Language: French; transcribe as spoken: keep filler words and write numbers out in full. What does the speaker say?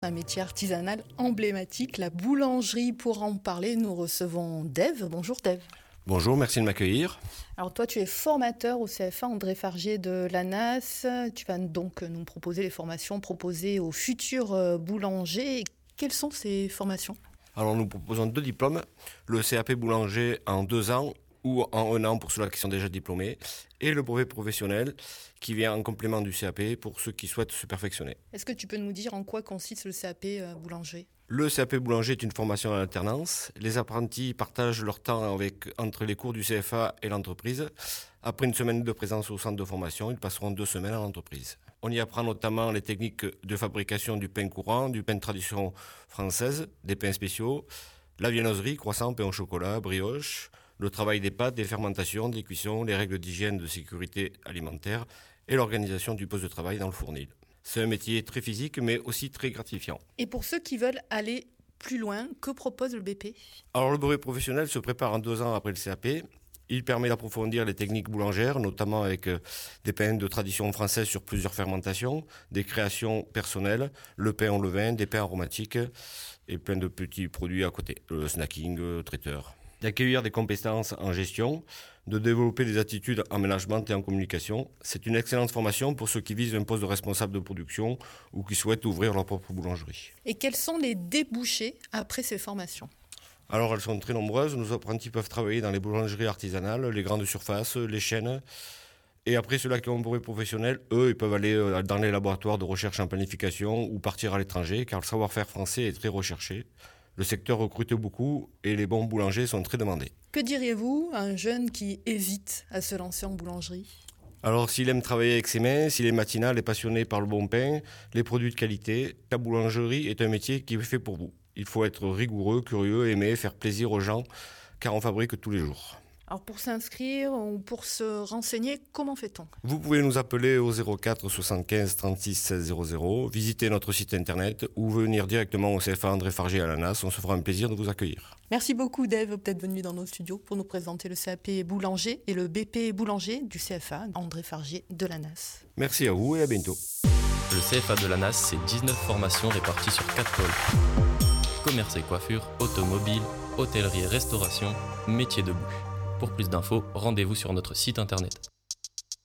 Un métier artisanal emblématique, la boulangerie. Pour en parler, nous recevons Dave. Bonjour Dave. Bonjour, merci de m'accueillir. Alors toi, tu es formateur au C F A André Fargier de l'A N A S. Tu vas donc nous proposer les formations proposées aux futurs boulangers. Quelles sont ces formations ? Alors nous proposons deux diplômes, le C A P boulanger en deux ans ou en un an pour ceux qui sont déjà diplômés, et le brevet professionnel qui vient en complément du C A P pour ceux qui souhaitent se perfectionner. Est-ce que tu peux nous dire en quoi consiste le C A P boulanger ? Le C A P boulanger est une formation en alternance. Les apprentis partagent leur temps avec, entre les cours du C F A et l'entreprise. Après une semaine de présence au centre de formation, ils passeront deux semaines à l'entreprise. On y apprend notamment les techniques de fabrication du pain courant, du pain de tradition française, des pains spéciaux, la viennoiserie, croissant, pain au chocolat, brioche, le travail des pâtes, des fermentations, des cuissons, les règles d'hygiène, de sécurité alimentaire et l'organisation du poste de travail dans le fournil. C'est un métier très physique mais aussi très gratifiant. Et pour ceux qui veulent aller plus loin, que propose le B P ? Alors le brevet professionnel se prépare en deux ans après le C A P. Il permet d'approfondir les techniques boulangères, notamment avec des pains de tradition française sur plusieurs fermentations, des créations personnelles, le pain au levain, des pains aromatiques et plein de petits produits à côté, le snacking, le traiteur. D'accueillir des compétences en gestion, de développer des attitudes en management et en communication. C'est une excellente formation pour ceux qui visent un poste de responsable de production ou qui souhaitent ouvrir leur propre boulangerie. Et quels sont les débouchés après ces formations ? Alors elles sont très nombreuses. Nos apprentis peuvent travailler dans les boulangeries artisanales, les grandes surfaces, les chaînes. Et après, ceux-là qui ont un brevet professionnel, eux, ils peuvent aller dans les laboratoires de recherche en planification ou partir à l'étranger, car le savoir-faire français est très recherché. Le secteur recrute beaucoup et les bons boulangers sont très demandés. Que diriez-vous à un jeune qui hésite à se lancer en boulangerie ? Alors, s'il aime travailler avec ses mains, s'il est matinal et passionné par le bon pain, les produits de qualité, la boulangerie est un métier qui est fait pour vous. Il faut être rigoureux, curieux, aimer, faire plaisir aux gens, car on fabrique tous les jours. Alors pour s'inscrire ou pour se renseigner, comment fait-on ? Vous pouvez nous appeler au zéro quatre soixante-quinze trente-six seize zéro zéro, visiter notre site internet ou venir directement au C F A André Fargier à l'A N A S. On se fera un plaisir de vous accueillir. Merci beaucoup Dave d'être venu dans nos studios pour nous présenter le C A P boulanger et le B P boulanger du C F A André Fargier de l'A N A S. Merci à vous et à bientôt. Le C F A de l'A N A S, c'est dix-neuf formations réparties sur quatre pôles. Commerce et coiffure, automobile, hôtellerie et restauration, métier de bouche. Pour plus d'infos, rendez-vous sur notre site internet.